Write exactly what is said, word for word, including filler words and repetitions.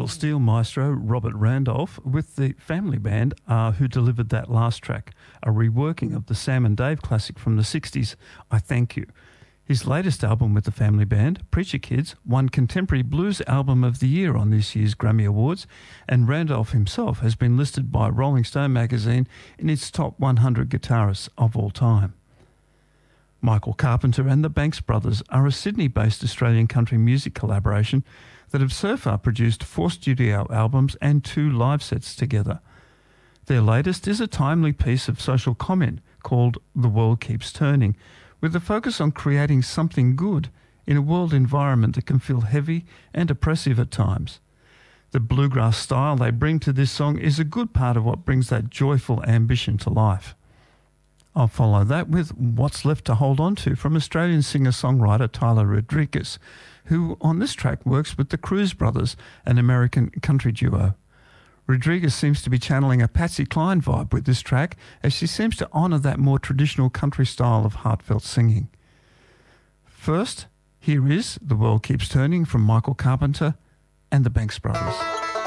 pedal steel maestro Robert Randolph with the Family Band are who delivered that last track, a reworking of the Sam and Dave classic from the sixties, I Thank You. His latest album with the Family Band, Preacher Kids, won Contemporary Blues Album of the Year on this year's Grammy Awards, and Randolph himself has been listed by Rolling Stone magazine in its top one hundred guitarists of all time. Michael Carpenter and the Banks Brothers are a Sydney-based Australian country music collaboration that have so far produced four studio albums and two live sets together. Their latest is a timely piece of social comment called The World Keeps Turning, with a focus on creating something good in a world environment that can feel heavy and oppressive at times. The bluegrass style they bring to this song is a good part of what brings that joyful ambition to life. I'll follow that with What's Left to Hold On To from Australian singer-songwriter Tyler Rodriguez, who on this track works with the Cruz Brothers, an American country duo. Rodriguez seems to be channeling a Patsy Cline vibe with this track, as she seems to honour that more traditional country style of heartfelt singing. First, here is The World Keeps Turning from Michael Carpenter and the Banks Brothers.